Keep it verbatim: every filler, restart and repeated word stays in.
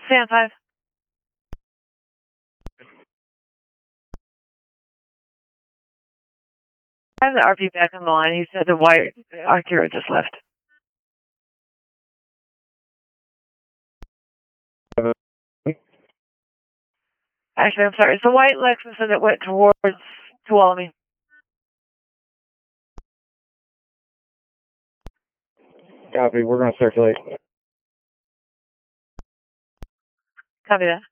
Stand five. I have the R P back on the line. He said the white Acura just left. Actually, I'm sorry. It's the white Lexus and it went towards Tuolumne. Copy. We're going to circulate. Copy that.